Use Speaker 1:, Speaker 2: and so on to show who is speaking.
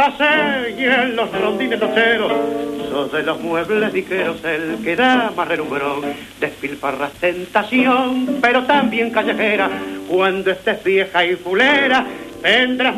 Speaker 1: pasé y en los rondines locheros. Sos de los muebles ligeros el que da más relumbrón. Despilfarras tentación, pero también callejera. Cuando estés vieja y fulera, tendrás